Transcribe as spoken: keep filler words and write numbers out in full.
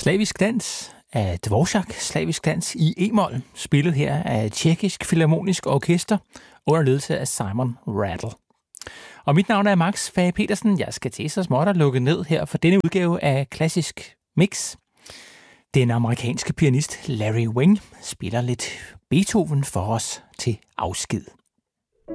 Slavisk dans af Dvorak, slavisk dans i e-mol, spillet her af Tjekkisk Filharmonisk Orkester under ledelse af Simon Rattle. Og mit navn er Max Fage Petersen. Jeg skal til så småt at lukke ned her for denne udgave af Klassisk Mix. Den amerikanske pianist Larry Wing spiller lidt Beethoven for os til afsked.